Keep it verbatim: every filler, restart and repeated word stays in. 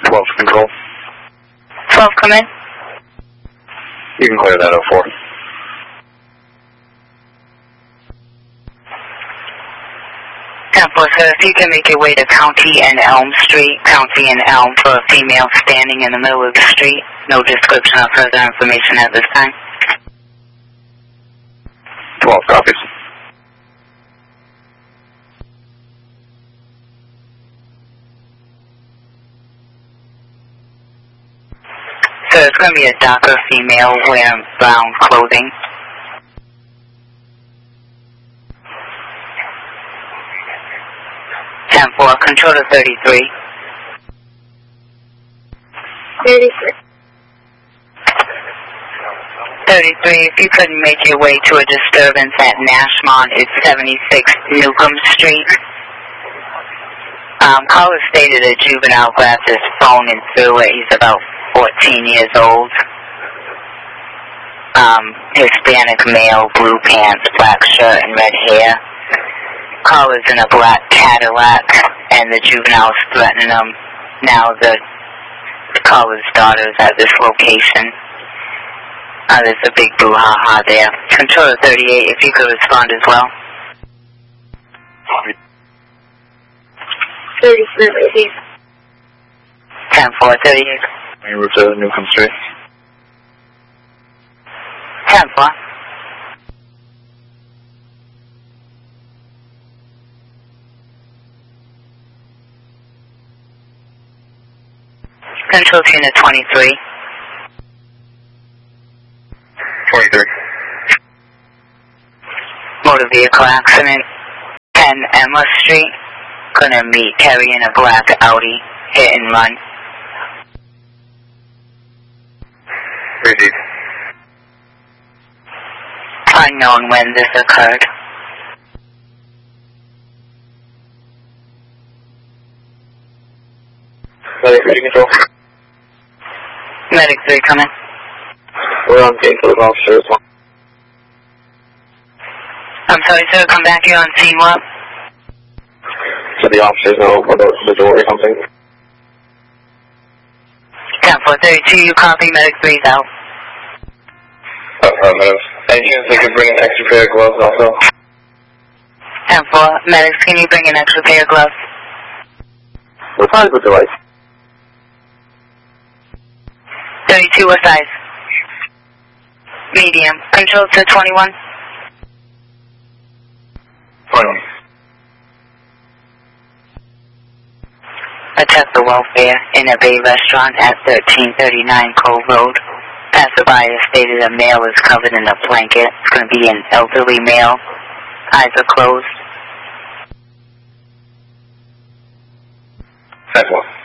twelve control. twelve, come in. You can clear that oh four. ten four, sir, if you can make your way to County and Elm Street, County and Elm for a female standing in the middle of the street. No description or further information at this time. twelve copies. So it's going to be a darker female wearing brown clothing. ten four, control to thirty-three. thirty-three. thirty-three, if you couldn't make your way to a disturbance at Nashmont, it's seventy-six Newcomb Street. Um, caller stated a juvenile grabbed his phone and threw it. He's about fourteen years old. Um, Hispanic male, blue pants, black shirt, and red hair. Caller's in a black Cadillac, and the juvenile's threatening him. Now the, the caller's daughter's at this location. Uh, there's a big brouhaha there. Controller thirty-eight, if you could respond as well. thirty-three. ten four, thirty-eight. Main route to Newcomb Street. ten four. Control unit twenty-three. twenty-three. Motor vehicle accident. ten Emma Street. Gonna meet carrying a black Audi. Hit and run. Receive. Unknown when this occurred. Medic three control. Medic three, come in. We're on scene for the officers. I'm sorry, sir, come back here on scene what? So the officers know about the door or something. ten four thirty-two, you copy, medic three's out. Affirmative. Any chance they could bring an extra pair of gloves also? ten four, medics, can you bring an extra pair of gloves? What size was the device? thirty-two, what size? Medium. Control to twenty-one. twenty-one. Attack the welfare in a Bay restaurant at thirteen thirty-nine Cove Road. Passerby has stated a male is covered in a blanket. It's going to be an elderly male. Eyes are closed. ten four.